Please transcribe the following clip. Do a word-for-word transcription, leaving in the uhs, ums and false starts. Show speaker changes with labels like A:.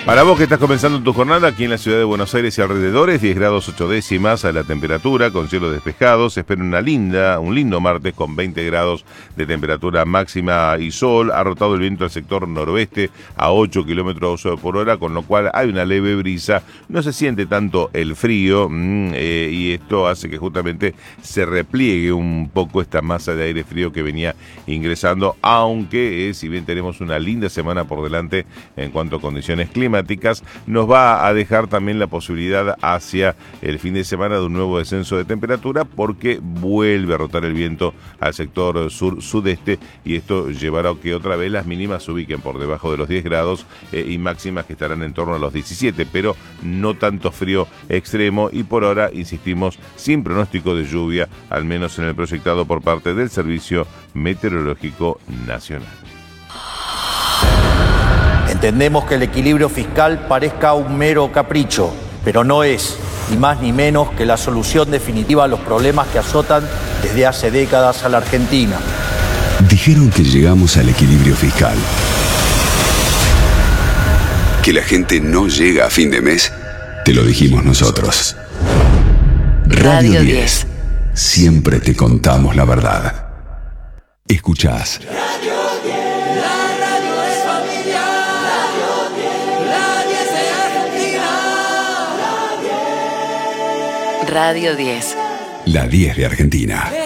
A: Para vos que estás comenzando tu jornada aquí en la ciudad de Buenos Aires y alrededores, diez grados ocho décimas a la temperatura, con cielos despejados. Se espera una linda, un lindo martes con veinte grados de temperatura máxima y sol. Ha rotado el viento al sector noroeste a ocho kilómetros por hora, con lo cual hay una leve brisa. No se siente tanto el frío mmm, eh, y esto hace que justamente se repliegue un poco esta masa de aire frío que venía ingresando, aunque eh, si bien tenemos una linda semana por delante en cuanto a condiciones climáticas, nos va a dejar también la posibilidad hacia el fin de semana de un nuevo descenso de temperatura, porque vuelve a rotar el viento al sector sur-sudeste y esto llevará a que otra vez las mínimas se ubiquen por debajo de los diez grados eh, y máximas que estarán en torno a los diecisiete, pero no tanto frío extremo y por ahora, insistimos, sin pronóstico de lluvia, al menos en el proyectado por parte del Servicio Meteorológico Nacional.
B: Entendemos que el equilibrio fiscal parezca un mero capricho, pero no es, ni más ni menos, que la solución definitiva a los problemas que azotan desde hace décadas a la Argentina.
C: Dijeron que llegamos al equilibrio fiscal. Que la gente no llega a fin de mes, te lo dijimos nosotros. Radio diez. Siempre te contamos la verdad. Escuchás.
D: Radio diez.
C: La diez de Argentina.